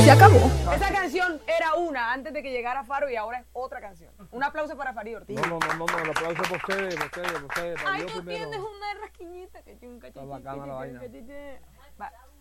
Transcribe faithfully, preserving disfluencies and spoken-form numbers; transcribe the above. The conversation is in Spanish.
se acabó. Esa canción era una antes de que llegara Faro y ahora es otra canción. Un aplauso para Farid Ortiz. No, no, no, no, no, el aplauso por ustedes, por ustedes, por ustedes. Ay, tú tienes una rasquiñita que chunca, Está bacana la vaina. Va.